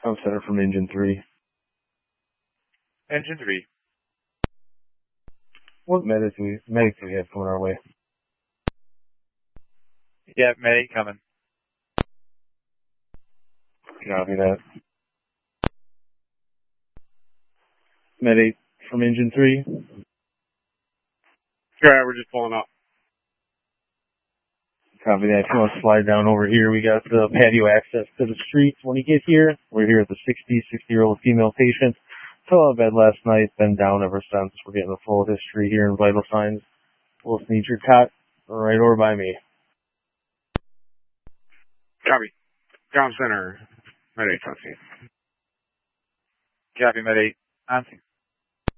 I'm center from Engine 3. Engine 3. What medics do we have coming our way? Yeah, medic coming. Copy that. Medic from Engine 3. Sure, we're just pulling up. Copy that. If you want to slide down over here, we got the patio access to the streets. When you get here, we're here at the 60-year-old female patient. Fell out of bed last night, been down ever since. We're getting the full history here and vital signs. We'll need your cot right over by me. Copy. Ground center. Medic, on scene. Copy, medic. On scene.